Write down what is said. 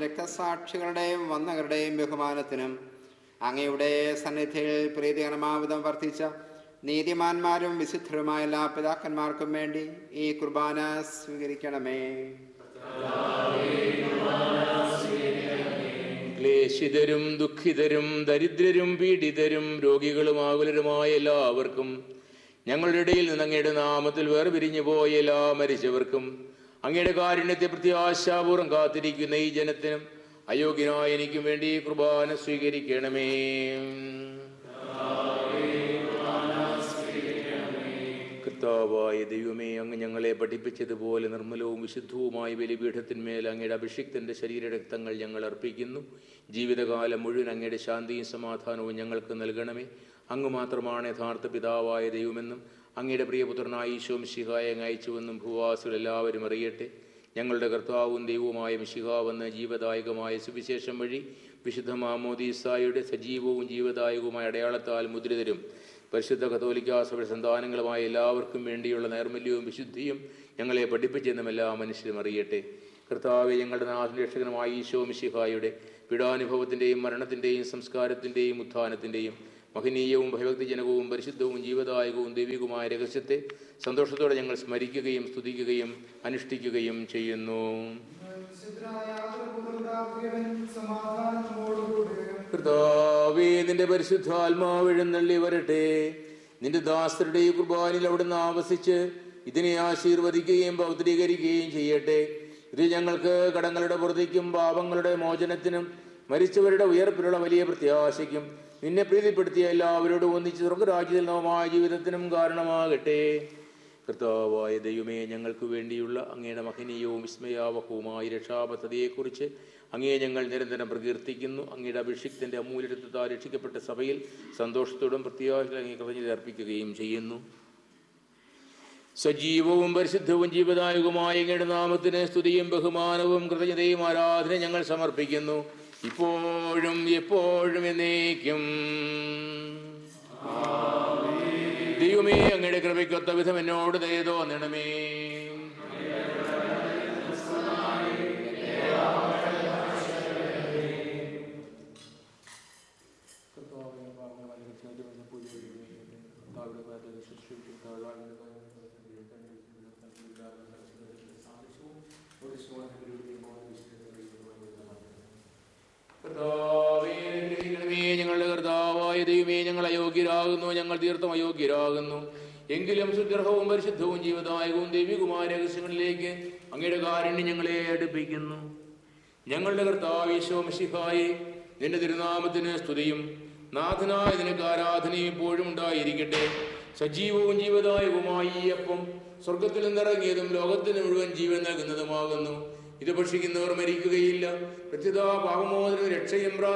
രക്തസാക്ഷികളുടെയും വന്നവരുടെയും ബഹുമാനത്തിനും അങ്ങയുടെ സന്നിധിയിൽ പ്രീതികരമാവിധം വർദ്ധിച്ച നീതിമാന്മാരും വിശുദ്ധരുമായ എല്ലാ പിതാക്കന്മാർക്കും വേണ്ടി ഈ കുർബാന സ്വീകരിക്കണമേ. ക്ലേശിതരും ദുഃഖിതരും ദരിദ്രരും പീഡിതരും രോഗികളും ആകുലരുമായ എല്ലാവർക്കും, ഞങ്ങളുടെ ഇടയിൽ നിന്ന് അങ്ങയുടെ നാമത്തിൽ വേർപിരിഞ്ഞു പോയ എല്ലാ മരിച്ചവർക്കും, അങ്ങയുടെ കാരുണ്യത്തെ പ്രത്യാശാപൂർവ്വം കാത്തിരിക്കുന്ന ഈ ജനത്തിനും അയോഗ്യനായ എനിക്കും വേണ്ടി കുർബാന സ്വീകരിക്കണമേ. കർത്താവായ ദൈവമേ, അങ്ങ് ഞങ്ങളെ പഠിപ്പിച്ചതുപോലെ നിർമ്മലവും വിശുദ്ധവുമായ ബലിപീഠത്തിന്മേൽ അങ്ങയുടെ അഭിഷിക്തന്റെ ശരീരരക്തങ്ങൾ ഞങ്ങൾ അർപ്പിക്കുന്നു. ജീവിതകാലം മുഴുവൻ അങ്ങയുടെ ശാന്തിയും സമാധാനവും ഞങ്ങൾക്ക് നൽകണമേ. അങ്ങ് മാത്രമാണ് യഥാർത്ഥ പിതാവായ ദൈവമെന്നും അങ്ങയുടെ പ്രിയപുത്രനായ ഈശോ മിശിഹായെ അങ്ങ് അയച്ചുവെന്നും ഭൂവാസികൾ എല്ലാവരും അറിയട്ടെ. ഞങ്ങളുടെ കർത്താവും ദൈവവുമായ മിശിഹാവെന്ന ജീവദായകമായ സുവിശേഷം വഴി വിശുദ്ധ മാമോദീസായുടെ സജീവവും ജീവദായകവുമായ അടയാളത്താൽ മുദ്രിതരും പരിശുദ്ധ കത്തോലിക്കാ സഭയുടെ സന്താനങ്ങളുമായ എല്ലാവർക്കും വേണ്ടിയുള്ള നൈർമല്യവും വിശുദ്ധിയും ഞങ്ങളെ പഠിപ്പിച്ചെന്നും എല്ലാ മനുഷ്യരും അറിയട്ടെ. കർത്താവെ, ഞങ്ങളുടെ നാഥനും രക്ഷകനുമായ ഈശോ മിശിഹായുടെ പീഡാനുഭവത്തിൻ്റെയും മരണത്തിൻ്റെയും സംസ്കാരത്തിൻ്റെയും ഉത്ഥാനത്തിൻ്റെയും മഹനീയവും ഭയഭക്തിജനകവും പരിശുദ്ധവും ജീവദായകവും ദൈവികവുമായ രഹസ്യത്തെ സന്തോഷത്തോടെ ഞങ്ങൾ സ്മരിക്കുകയും സ്തുതിക്കുകയും അനുഷ്ഠിക്കുകയും ചെയ്യുന്നു. കർത്താവേ, നിന്റെ പരിശുദ്ധാത്മാവ് എഴുന്നള്ളി വരട്ടെ. നിന്റെ ദാസരുടെ ഈ കുർബാനയിൽ അവിടുന്ന് ആവസിച്ച് ഇതിനെ ആശീർവദിക്കുകയും പൗത്രീകരിക്കുകയും ചെയ്യട്ടെ. ഇത് ഞങ്ങൾക്ക് കടങ്ങളുടെ പുറത്തേക്കും പാപങ്ങളുടെ മോചനത്തിനും മരിച്ചവരുടെ ഉയർപ്പിലുള്ള വലിയ പ്രത്യാശയ്ക്കും നിന്നെ പ്രീതിപ്പെടുത്തിയ എല്ലാവരോടും ഒന്നിച്ച് സ്വർഗരാജ്യത്തിൽ നവമായ ജീവിതത്തിനും കാരണമാകട്ടെ. കർത്താവായ ദൈവമേ, ഞങ്ങൾക്ക് വേണ്ടിയുള്ള അങ്ങയുടെ മഹനീയവും വിസ്മയാവഹവുമായ രക്ഷാപദ്ധതിയെക്കുറിച്ച് അങ്ങയെ ഞങ്ങൾ നിരന്തരം പ്രകീർത്തിക്കുന്നു. അങ്ങയുടെ അഭിഷിക്തന്റെ അമൂല്യത്വത്താൽ രക്ഷിക്കപ്പെട്ട സഭയിൽ സന്തോഷത്തോടും പ്രത്യാശയിൽ അങ്ങേ കൃതജ്ഞത അർപ്പിക്കുകയും ചെയ്യുന്നു. സജീവവും പരിശുദ്ധവും ജീവദായകവുമായ അങ്ങയുടെ നാമത്തിന് സ്തുതിയും ബഹുമാനവും കൃതജ്ഞതയും ആരാധന ഞങ്ങൾ സമർപ്പിക്കുന്നു, ഇപ്പോഴും എപ്പോഴും എന്നേക്കും. ദൈവമേ, അങ്ങയുടെ കൃപയ്ക്കൊത്ത വിധം എന്നോട് ദയ തോന്നണമേ. ഞങ്ങളുടെ കർത്താവായ ദൈവമേ, ഞങ്ങൾ അയോഗ്യരാകുന്നു, ഞങ്ങൾ തീർത്തും അയോഗ്യരാകുന്നു. എങ്കിലും സുദൃഢവും പരിശുദ്ധവും ജീവദായകവും ദൈവികവുമായ രഹസ്യങ്ങളിലേക്ക് അങ്ങയുടെ കാരുണ്യം ഞങ്ങളെ അടുപ്പിക്കുന്നു. ഞങ്ങളുടെ കർത്താവ് ഈശോ മിശിഹായേ, നിന്റെ തിരുനാമത്തിന് സ്തുതിയും നാഥനായ നിനക്ക് ആരാധനയും എപ്പോഴും ഉണ്ടായിരിക്കട്ടെ. സജീവവും ജീവദായകവുമായി ഈ അപ്പം സ്വർഗത്തിൽ നിന്നിറങ്ങിയതും ലോകത്തിന് മുഴുവൻ ജീവൻ നൽകുന്നതുമാകുന്നു. ഇത് ഭക്ഷിക്കുന്നവർ മരിക്കുകയില്ല, പ്രത്യുത പാപമോചനവും രക്ഷയും